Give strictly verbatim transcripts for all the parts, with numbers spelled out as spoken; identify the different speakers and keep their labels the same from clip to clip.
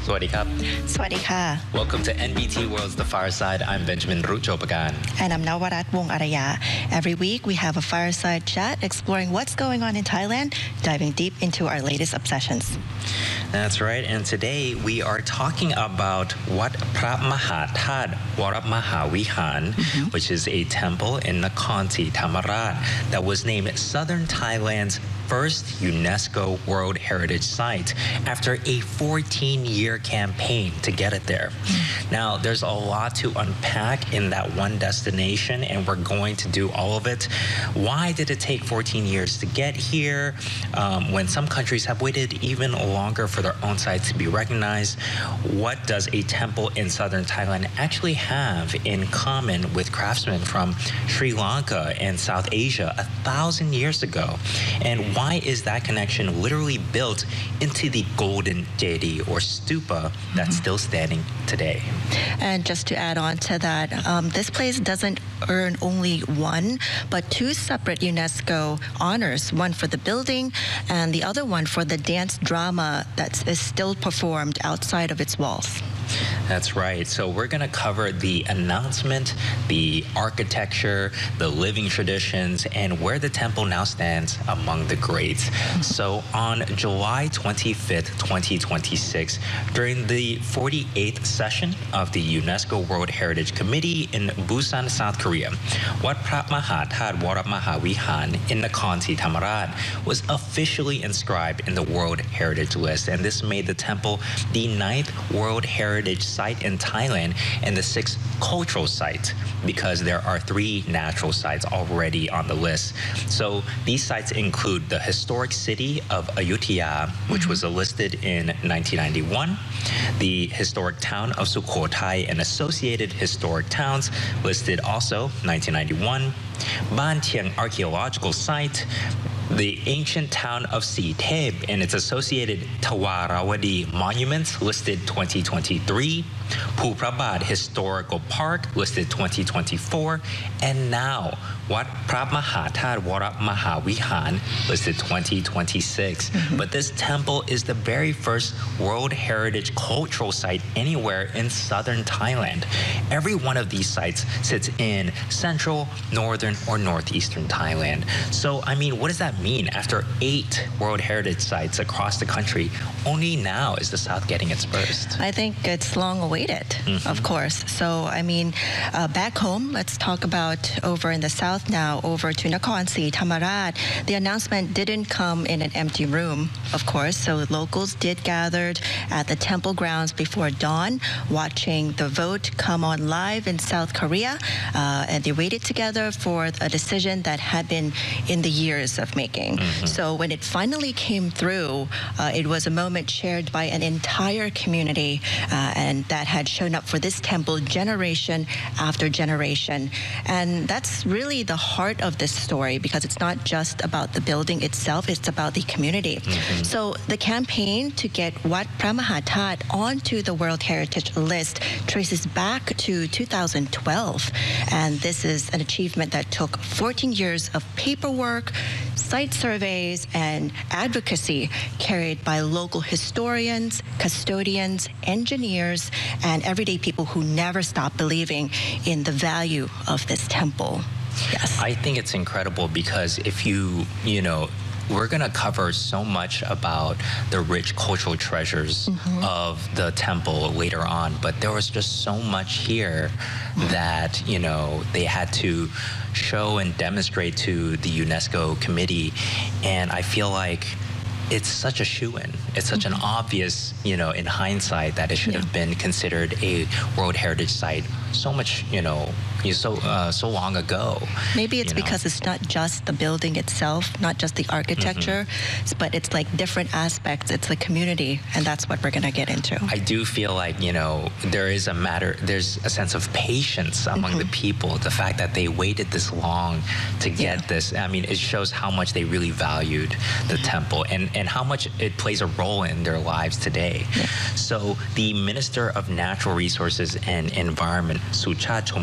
Speaker 1: สวัสดีครับ
Speaker 2: สวัสดีค่ะ
Speaker 1: Welcome to เอ็น บี ที World's The Fireside. I'm Benjamin Ruchopagan.
Speaker 2: And I'm Nawarat Wong Araya. Every week we have a fireside chat exploring what's going on in Thailand, diving deep into our latest obsessions.
Speaker 1: That's right. And today we are talking about Wat Phra Mahathat Waramahavihan, mm-hmm. which is a temple in Nakhon Si Thammarat that was named Southern Thailand's first UNESCO World Heritage Site after a fourteen-year campaign to get it there. Mm. Now, there's a lot to unpack in that one destination, and we're going to do all of it. Why did it take fourteen years to get here um, when some countries have waited even longer for their own sites to be recognized? What does a temple in southern Thailand actually have in common with craftsmen from Sri Lanka and South Asia a thousand years ago? And why is that connection literally built into the golden Jedi or stupa that's mm-hmm. still standing today?
Speaker 2: And just to add on to that, um, this place doesn't earn only one, but two separate UNESCO honors, one for the building and the other one for the dance drama that is still performed outside of its walls.
Speaker 1: That's right. So we're going to cover the announcement, the architecture, the living traditions, and where the temple now stands among the greats. So on July twenty-fifth, twenty twenty-six, during the forty-eighth session of the UNESCO World Heritage Committee in Busan, South Korea, Wat Phra Mahathat Waramahavihan in Nakhon Si Thammarat was officially inscribed in the World Heritage List, and this made the temple the ninth World Heritage Site in Thailand and the sixth cultural site, because there are three natural sites already on the list. So these sites include the historic city of Ayutthaya, which mm-hmm. was listed in nineteen ninety-one, the historic town of Sukhothai and associated historic towns listed also nineteen ninety-one, Ban Thieng archaeological site, the ancient town of Sithep and its associated Tawarawadi monuments listed twenty twenty-three, Phou Prabat Historical Park listed twenty twenty-four, and now Wat Phra Mahathat Waramahavihan listed twenty twenty-six. Mm-hmm. But this temple is the very first World Heritage Cultural Site anywhere in southern Thailand. Every one of these sites sits in central, northern, or northeastern Thailand. So, I mean, what does that mean? After eight World Heritage Sites across the country, only now is the South getting its first.
Speaker 2: I think it's long awaited, mm-hmm. of course. So, I mean, uh, back home, let's talk about over in the South now, over to Nakhon Si Thammarat. The announcement didn't come in an empty room, of course. So locals did gather at the temple grounds before dawn, watching the vote come on live in South Korea. Uh, and they waited together for a decision that had been in the years of making. Mm-hmm. So when it finally came through, uh, it was a moment shared by an entire community, uh, and that had shown up for this temple generation after generation. And that's really the heart of this story, because it's not just about the building itself, it's about the community. Mm-hmm. So the campaign to get Wat Phra Mahathat onto the World Heritage List traces back to two thousand twelve. And this is an achievement that took fourteen years of paperwork, site surveys, and advocacy carried by local historians, custodians, engineers, and everyday people who never stop believing in the value of this temple. Yes.
Speaker 1: I think it's incredible because if you, you know, we're going to cover so much about the rich cultural treasures mm-hmm. of the temple later on, but there was just so much here mm-hmm. that, you know, they had to show and demonstrate to the UNESCO committee. And I feel like it's such a shoo-in. It's such mm-hmm. an obvious, you know, in hindsight, that it should yeah. have been considered a World Heritage Site so much, you know, so uh, so long ago.
Speaker 2: Maybe it's because know. It's not just the building itself, not just the architecture, mm-hmm. but it's like different aspects. It's the community, and that's what we're going to get into.
Speaker 1: I do feel like, you know, there is a matter, there's a sense of patience among mm-hmm. the people. The fact that they waited this long to get yeah. this, I mean, it shows how much they really valued the mm-hmm. temple and, and how much it plays a role in their lives today. Yeah. So the Minister of Natural Resources and Environment, Suchat Chomgrin,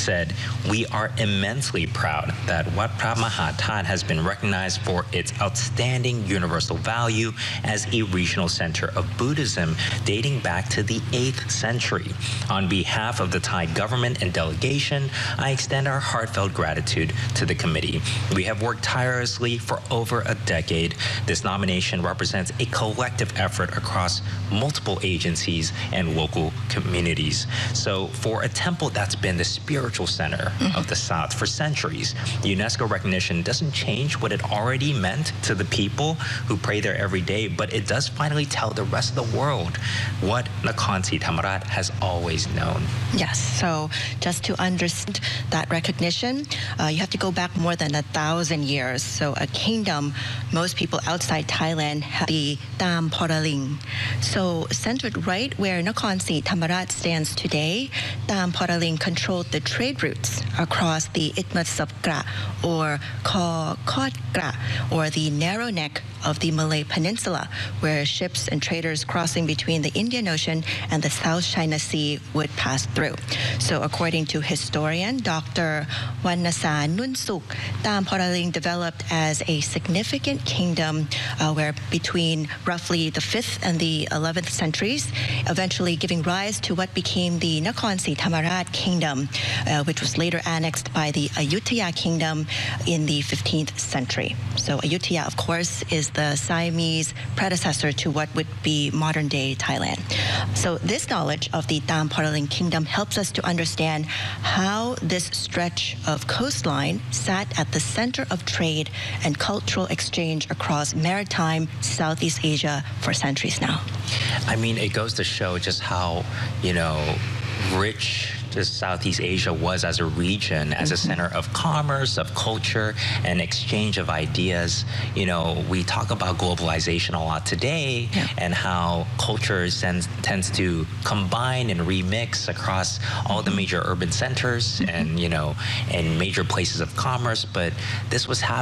Speaker 1: said, "We are immensely proud that Wat Phra Maha That has been recognized for its outstanding universal value as a regional center of Buddhism dating back to the eighth century. On behalf of the Thai government and delegation, I extend our heartfelt gratitude to the committee. We have worked tirelessly for over a decade. This nomination represents a collective effort across multiple agencies and local communities." So for a temple that's been the spiritual center mm-hmm. of the South for centuries, UNESCO recognition doesn't change what it already meant to the people who pray there every day, but it does finally tell the rest of the world what Nakhon Si Thammarat has always known.
Speaker 2: Yes, so just to understand that recognition, uh, you have to go back more than a thousand years. So a kingdom, most people outside Thailand have the Tam Poraling. So centered right where Nakhon Si Thammarat stands today, Tam Poraling controlled the trade routes across the Isthmus of Kra, or Khor Khot Kra, or the narrow neck of the Malay Peninsula, where ships and traders crossing between the Indian Ocean and the South China Sea would pass through. So according to historian Doctor Wannasa Nunsuk, Tam Poraling developed as a significant kingdom uh, where between roughly the fifth and the eleventh centuries, eventually giving rise to what became the Nakhon Si Thammarat Kingdom, uh, which was later annexed by the Ayutthaya Kingdom in the fifteenth century. So Ayutthaya, of course, is the Siamese predecessor to what would be modern-day Thailand. So this knowledge of the Tam Poraling Kingdom helps us to understand how this stretch of coastline sat at the center of trade and cultural exchange across maritime Southeast Asia for centuries now.
Speaker 1: I mean, it goes to show just how, you know, rich Southeast Asia was as a region, as mm-hmm. a center of commerce, of culture, and exchange of ideas. You know, we talk about globalization a lot today yeah. and how culture tends, tends to combine and remix across all the major urban centers mm-hmm. and, you know, and major places of commerce. But this was happening